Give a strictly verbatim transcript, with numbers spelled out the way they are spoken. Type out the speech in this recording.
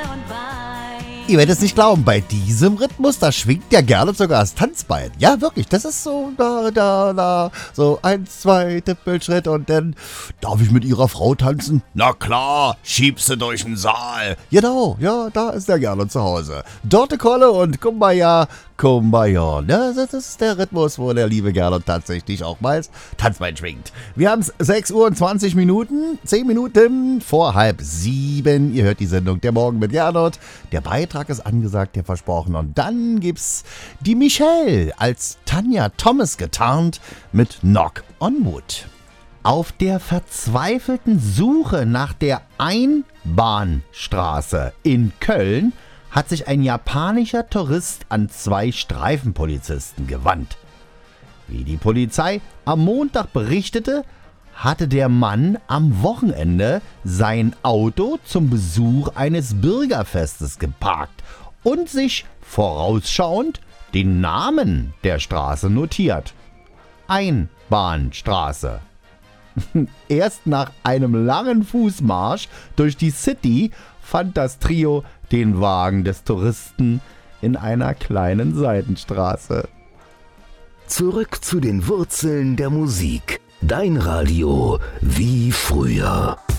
Ihr werdet es nicht glauben, bei diesem Rhythmus, da schwingt der Gernot sogar das Tanzbein. Ja, wirklich, das ist so, da, da, da, so eins, zwei, Tippelschritt und dann, darf ich mit ihrer Frau tanzen? Na klar, schiebst du durch den Saal. Genau, ja, da ist der Gernot zu Hause. Dorte Kolle und Kumbaya, Kumbaya. Ja, das ist der Rhythmus, wo der liebe Gernot tatsächlich auch mal das Tanzbein schwingt. Wir haben es sechs Uhr und zwanzig Minuten, zehn Minuten vor halb sieben. Ihr hört die Sendung Der Morgen mit Gernot. Der Beitrag ist angesagt, der versprochen. Und dann gibt's die Michelle als Tanja Thomas getarnt mit Knock on Wood. Auf der verzweifelten Suche nach der Einbahnstraße in Köln hat sich ein japanischer Tourist an zwei Streifenpolizisten gewandt. Wie die Polizei am Montag berichtete, hatte der Mann am Wochenende sein Auto zum Besuch eines Bürgerfestes geparkt und sich vorausschauend den Namen der Straße notiert. Einbahnstraße. Erst nach einem langen Fußmarsch durch die City fand das Trio den Wagen des Touristen in einer kleinen Seitenstraße. Zurück zu den Wurzeln der Musik. Dein Radio wie früher.